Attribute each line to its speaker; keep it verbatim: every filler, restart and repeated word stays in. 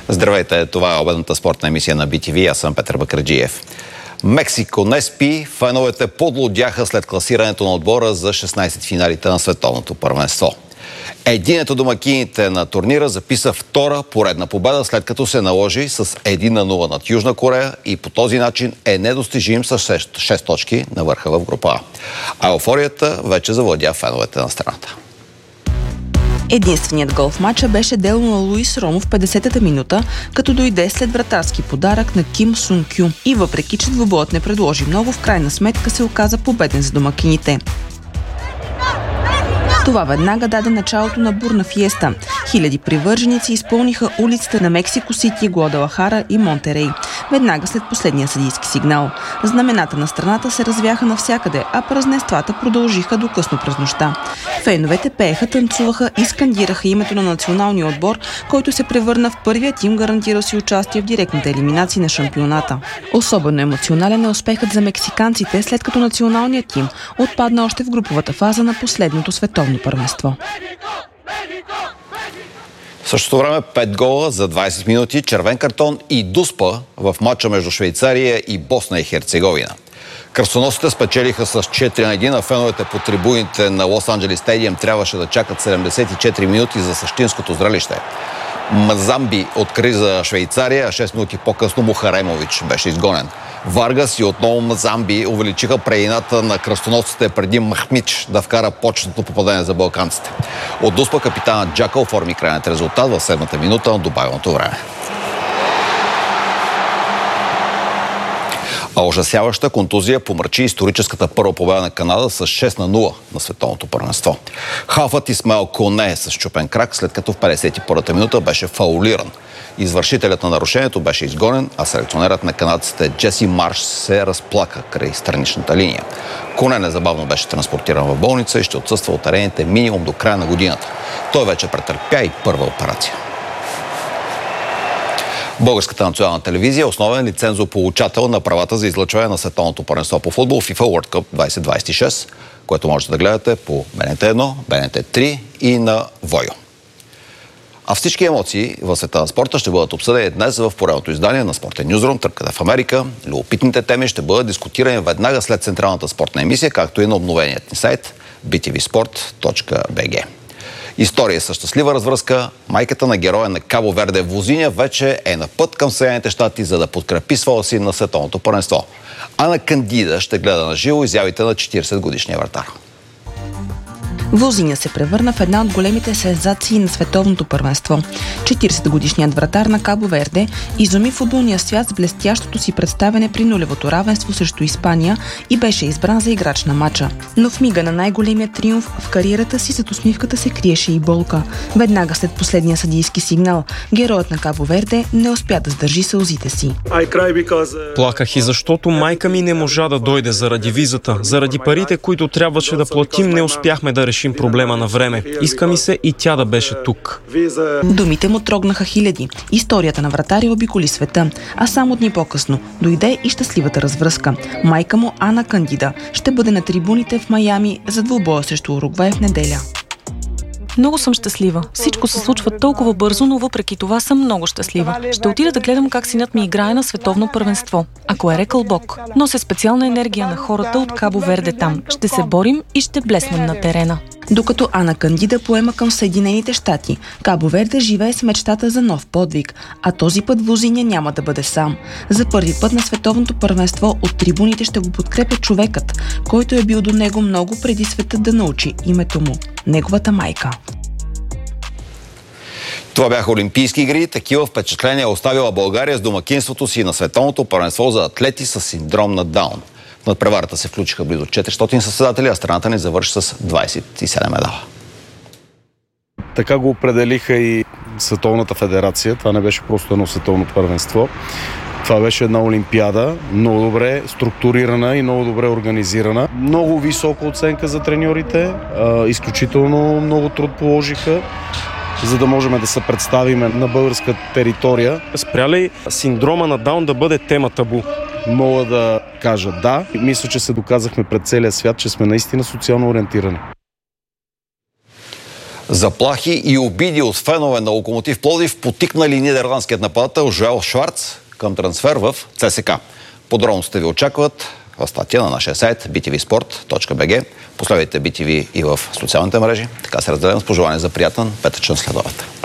Speaker 1: Здравейте, това е обедната спортна емисия на би ти ви. Аз съм Петър Бакърджиев. Мексико не спи, феновете подлудяха след класирането на отбора за шестнайсет финалите на световното първенство. Единето домакините на турнира записа втора поредна победа, след като се наложи с едно на нула над Южна Корея и по този начин е недостижим с шест точки на върха в група А. А еуфорията вече завладя феновете на страната.
Speaker 2: Единственият гол в матча беше дело на Луис Ромо в петдесетата минута, като дойде след вратарски подарък на Ким Сун Кю. И въпреки че двубоят не предложи много, в крайна сметка се оказа победен за домакините. Това веднага даде началото на бурна фиеста. Хиляди привърженици изпълниха улиците на Мексико Сити, Гуадалахара и Монтерей. Веднага след последния съдийски сигнал. Знамената на страната се развяха навсякъде, а празненствата продължиха до късно през нощта. Феновете пееха, танцуваха и скандираха името на националния отбор, който се превърна в първия тим, гарантирал си участие в директните елиминации на шампионата. Особено емоционален е успехът за мексиканците, след като националният тим отпадна още в груповата фаза на последното световно първенство.
Speaker 1: В същото време пет гола за двайсет минути, червен картон и дуспа в матча между Швейцария и Босна и Херцеговина. Кръстоносците спечелиха с четири на едно, а феновете по трибуните на Лос Анджелес Стадиум трябваше да чакат седемдесет и четири минути за същинското зрелище. Мазамби откри за Швейцария, а шест минути по-късно Мухаремович беше изгонен. Варгас и отново Мазамби увеличиха предината на кръстоносците преди Махмич да вкара почетното попадение за балканците. От дуспа капитанът Джака оформи крайният резултат в седмата минута на добавеното време. А ужасяваща контузия помрачи историческата първа победа на Канада с шест на нула на световното първенство. Халфът Исмаел Коне с счупен крак, след като в петдесет и първата минута беше фаулиран. Извършителят на нарушението беше изгонен, а селекционерът на канадците Джеси Марш се разплака край страничната линия. Коне незабавно беше транспортиран в болница и ще отсъства от арените минимум до края на годината. Той вече претърпя и първа операция. Българската национална телевизия е основен лицензополучател на правата за излъчване на световното първенство по футбол FIFA World Cup двайсет двайсет и шест, което можете да гледате по Б Н Т едно, Б Н Т три и на Войо. А всички емоции в света на спорта ще бъдат обсъдени днес в поредното издание на Спортен Нюзрум, тръпката в Америка. Любопитните теми ще бъдат дискутирани веднага след централната спортна емисия, както и на обновеният ни сайт би ти ви спорт точка би джи. История със щастлива развръзка. Майката на героя на Кабо Верде Возиня вече е на път към Съединените щати, за да подкрепи своя син на световното първенство. Ана Кандида ще гледа на живо изявите на четиридесетгодишния вратар.
Speaker 2: Возиня се превърна в една от големите сензации на световното първенство. четиридесетгодишният вратар на Кабо Верде изуми футболния свят с блестящото си представяне при нулевото равенство срещу Испания и беше избран за играч на матча. Но в мига на най-големия триумф в кариерата си зад усмивката се криеше и болка. Веднага след последния съдийски сигнал, героят на Кабо Верде не успя да сдържи сълзите си.
Speaker 3: Плаках и защото майка ми не можа да дойде заради визата. Заради парите, които трябваше да платим, не успяхме да решим проблема на време. Иска ми се и тя да беше тук.
Speaker 2: Думите му трогнаха хиляди. Историята на вратаря обиколи света, а само дни по-късно дойде и щастливата развръзка. Майка му, Ана Кандида, ще бъде на трибуните в Майами за двубоя срещу Уругвай в неделя.
Speaker 4: Много съм щастлива. Всичко се случва толкова бързо, но въпреки това съм много щастлива. Ще отида да гледам как синът ми играе на световно първенство. Ако е рекъл Бог, нося специална енергия на хората от Кабо Верде там. Ще се борим и ще блеснем на терена.
Speaker 2: Докато Ана Кандида поема към Съединените щати, Кабо Верде живее с мечтата за нов подвиг, а този път Возиня няма да бъде сам. За първи път на световното първенство от трибуните ще го подкрепя човекът, който е бил до него много преди светът да научи името му – неговата майка.
Speaker 1: Това бяха Олимпийски игри. Такива впечатления оставила България с домакинството си на световното първенство за атлети с синдром на Даун. В надпреварата се включиха близо четиристотин състезатели, а страната ни завърши с двайсет и седем медала.
Speaker 5: Така го определиха и Световната федерация. Това не беше просто едно световно първенство. Това беше една олимпиада, много добре структурирана и много добре организирана. Много висока оценка за треньорите, изключително много труд положиха, за да можем да се представим на българска територия.
Speaker 3: Спря ли синдрома на Даун да бъде тема табу?
Speaker 5: Мога да кажа да. Мисля, че се доказахме пред целия свят, че сме наистина социално ориентирани.
Speaker 1: Заплахи и обиди от фенове на Локомотив Пловдив потикнали нидерландският нападател Жоел Шварц към трансфер в ЦСКА. Подробностите ви очакват в статия на нашия сайт би ти ви спорт точка би джи. Последвайте би ти ви и в социалните мрежи. Така се разделям с пожелание за приятен петъчен следобед.